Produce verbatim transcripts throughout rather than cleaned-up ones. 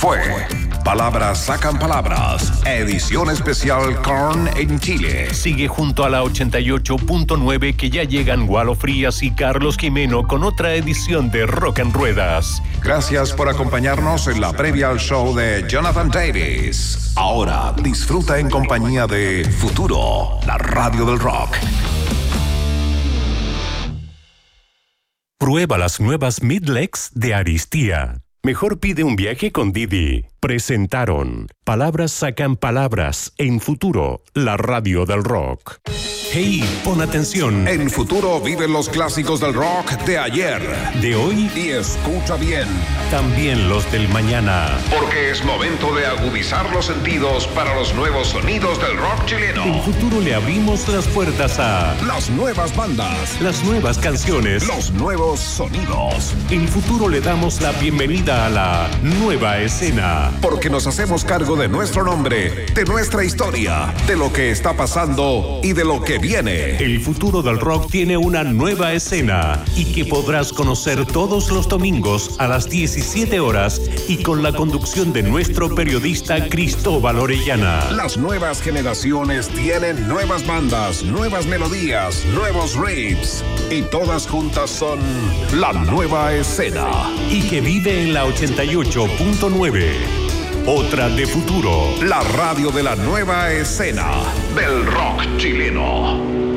fue Palabras Sacan Palabras, edición especial Korn en Chile. Sigue junto a la ochenta y ocho punto nueve que ya llegan Gualo Frías y Carlos Jimeno con otra edición de Rock en Ruedas. Gracias por acompañarnos en la previa al show de Jonathan Davis. Ahora disfruta en compañía de Futuro, la radio del rock. Prueba las nuevas Midlex de Aristía. Mejor pide un viaje con Didi. Presentaron Palabras Sacan Palabras en Futuro, la radio del rock. Hey, pon atención. En Futuro viven los clásicos del rock de ayer, de hoy y escucha bien, también los del mañana. Porque es momento de agudizar los sentidos para los nuevos sonidos del rock chileno. En Futuro le abrimos las puertas a las nuevas bandas, las nuevas canciones, los nuevos sonidos. En Futuro le damos la bienvenida a la nueva escena. Porque nos hacemos cargo de nuestro nombre, de nuestra historia, de lo que está pasando y de lo que viene. El futuro del rock tiene una nueva escena y que podrás conocer todos los domingos a las diecisiete horas y con la conducción de nuestro periodista Cristóbal Orellana. Las nuevas generaciones tienen nuevas bandas, nuevas melodías, nuevos riffs y todas juntas son la nueva escena. Y que vive en la ochenta y ocho punto nueve. Otra de Futuro. La radio de la nueva escena del rock chileno.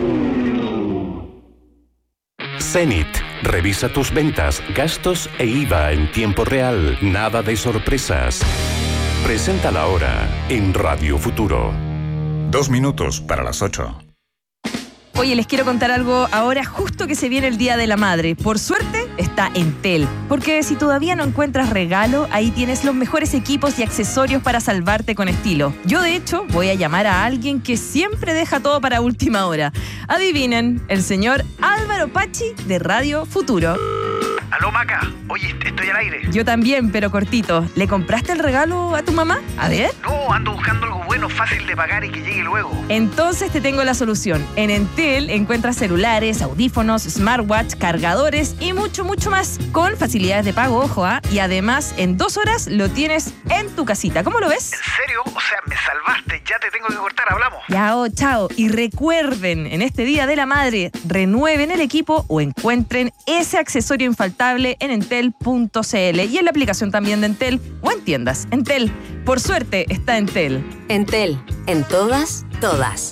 Zenith. Revisa tus ventas, gastos e I V A en tiempo real. Nada de sorpresas. Presenta la hora en Radio Futuro. Dos minutos para las ocho. Oye, les quiero contar algo ahora, justo que se viene el Día de la Madre. Por suerte, está Entel. Porque si todavía no encuentras regalo, ahí tienes los mejores equipos y accesorios para salvarte con estilo. Yo, de hecho, voy a llamar a alguien que siempre deja todo para última hora. Adivinen, el señor Álvaro Pachi de Radio Futuro. Aló, Maca. Oye, estoy al aire. Yo también, pero cortito. ¿Le compraste el regalo a tu mamá? A ver. No, ando buscando algo bueno, fácil de pagar y que llegue luego. Entonces te tengo la solución. En Entel encuentras celulares, audífonos, smartwatch, cargadores y mucho, mucho más. Con facilidades de pago, ojo, ¿ah? Y además, en dos horas lo tienes en tu casita. ¿Cómo lo ves? ¿En serio? O sea, me salvaste. Ya te tengo que cortar. Hablamos. Ya, oh, chao. Y recuerden, en este Día de la Madre, renueven el equipo o encuentren ese accesorio infaltable en entel punto c l y en la aplicación también de Entel o en tiendas. Entel, por suerte, está Entel. Entel, en todas, todas.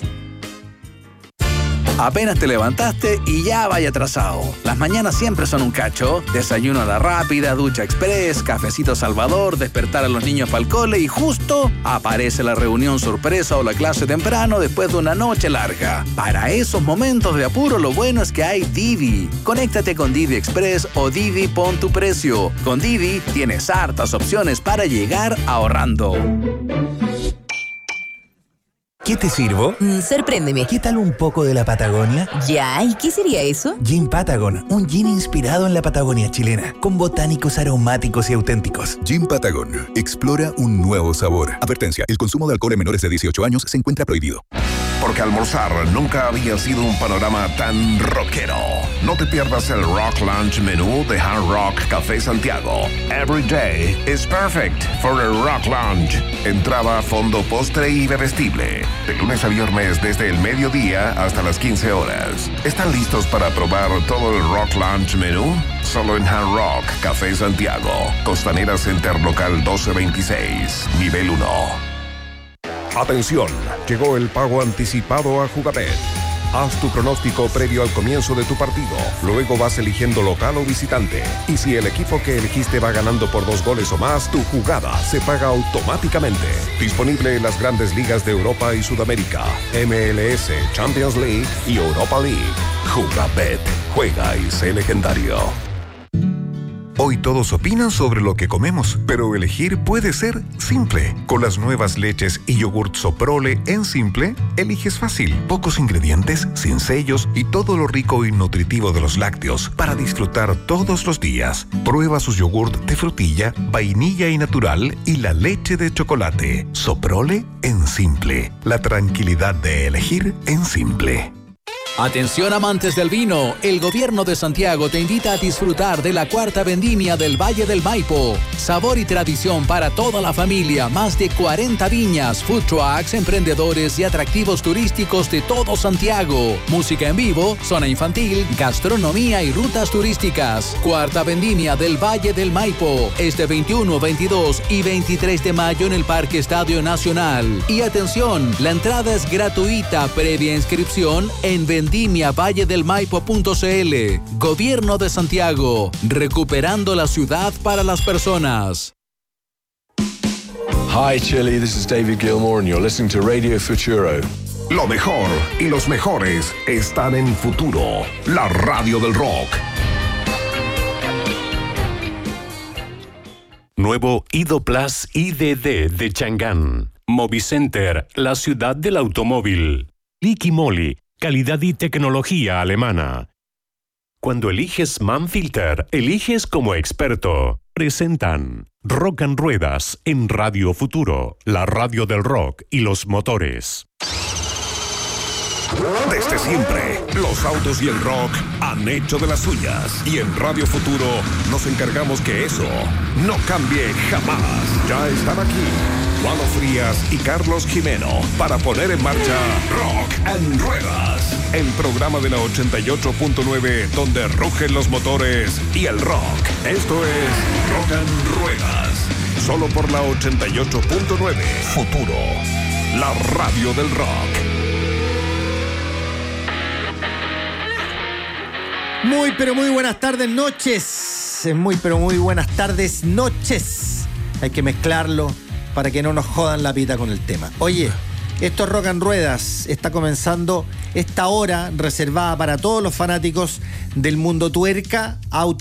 Apenas te levantaste y ya vaya atrasado. Las mañanas siempre son un cacho. Desayuno a la rápida, ducha express, cafecito Salvador, despertar a los niños para el cole y justo aparece la reunión sorpresa o la clase temprano después de una noche larga. Para esos momentos de apuro, lo bueno es que hay Didi. Conéctate con Didi Express o Didi Pon tu Precio. Con Didi tienes hartas opciones para llegar ahorrando. ¿Qué te sirvo? Mm, sorpréndeme. ¿Qué tal un poco de la Patagonia? Ya, ¿y qué sería eso? Gin Patagon, un gin inspirado en la Patagonia chilena, con botánicos aromáticos y auténticos. Gin Patagon, explora un nuevo sabor. Advertencia, el consumo de alcohol en menores de dieciocho años se encuentra prohibido. Porque almorzar nunca había sido un panorama tan rockero. No te pierdas el Rock Lunch menú de Hard Rock Café Santiago. Every day is perfect for a Rock Lunch. Entrada, fondo, postre y bebestible. De lunes a viernes desde el mediodía hasta las quince horas. ¿Están listos para probar todo el Rock Lunch menú? Solo en Hard Rock Café Santiago. Costanera Center Local doce veintiséis, nivel uno. Atención, llegó el pago anticipado a Jugabet. Haz tu pronóstico previo al comienzo de tu partido. Luego vas eligiendo local o visitante. Y si el equipo que elegiste va ganando por dos goles o más, tu jugada se paga automáticamente. Disponible en las grandes ligas de Europa y Sudamérica, M L S, Champions League y Europa League. Jugabet. Juega y sé legendario. Hoy todos opinan sobre lo que comemos, pero elegir puede ser simple. Con las nuevas leches y yogurt Soprole en Simple, eliges fácil. Pocos ingredientes, sin sellos y todo lo rico y nutritivo de los lácteos para disfrutar todos los días. Prueba sus yogurt de frutilla, vainilla y natural y la leche de chocolate. Soprole en Simple. La tranquilidad de elegir en Simple. Atención amantes del vino, el gobierno de Santiago te invita a disfrutar de la cuarta vendimia del Valle del Maipo. Sabor y tradición para toda la familia, más de cuarenta viñas, food trucks, emprendedores y atractivos turísticos de todo Santiago. Música en vivo, zona infantil, gastronomía y rutas turísticas. Cuarta vendimia del Valle del Maipo, este veintiuno, veintidós y veintitrés de mayo en el Parque Estadio Nacional. Y atención, la entrada es gratuita previa inscripción en vendimia valle del maipo punto c l. Gobierno de Santiago, recuperando la ciudad para las personas. Hi Chile, this is David Gilmour and you're listening to Radio Futuro. Lo mejor y los mejores están en Futuro, la radio del rock. Nuevo Ido Plus I D D de Chang'an. Movicenter, la ciudad del automóvil. Liqui Moly, calidad y tecnología alemana. Cuando eliges Manfilter, eliges como experto. Presentan Rock and Ruedas en Radio Futuro, la radio del rock y los motores. Desde siempre, los autos y el rock han hecho de las suyas. Y en Radio Futuro nos encargamos que eso no cambie jamás. Ya están aquí Juan Frías y Carlos Jimeno para poner en marcha Rock and Ruedas, el programa de la ochenta y ocho punto nueve donde rugen los motores y el rock. Esto es Rock and Ruedas, solo por la ochenta y ocho punto nueve. Futuro, la radio del rock. Muy, pero muy buenas tardes, noches. Muy, pero muy buenas tardes, noches. Hay que mezclarlo para que no nos jodan la pita con el tema. Oye, esto es Rock and Ruedas. Está comenzando esta hora reservada para todos los fanáticos del mundo tuerca, auto